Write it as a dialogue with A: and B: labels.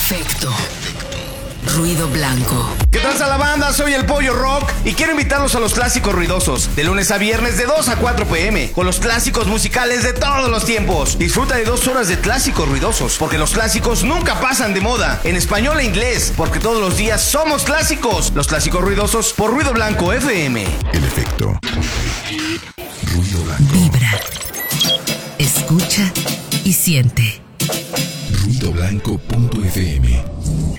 A: efecto ruido blanco.
B: ¿Qué tal a la banda? Soy el Pollo Rock y quiero invitarlos a los clásicos ruidosos, de lunes a viernes de 2 a 4 p.m, con los clásicos musicales de todos los tiempos. Disfruta de 2 horas de clásicos ruidosos, porque los clásicos nunca pasan de moda, en español e inglés, porque todos los días somos clásicos. Los clásicos ruidosos por Ruido Blanco FM.
C: El efecto ruido blanco.
A: Vibra, escucha y siente.
C: Ruidoblanco.fm